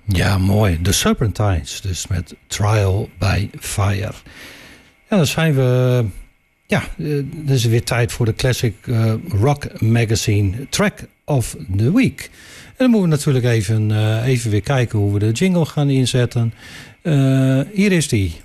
Ja, mooi. The Serpentines, dus met Trial by Fire. Ja, dan zijn we... Ja, het is weer tijd voor de Classic Rock Magazine Track of the Week. En dan moeten we natuurlijk even weer kijken hoe we de jingle gaan inzetten. Hier is die.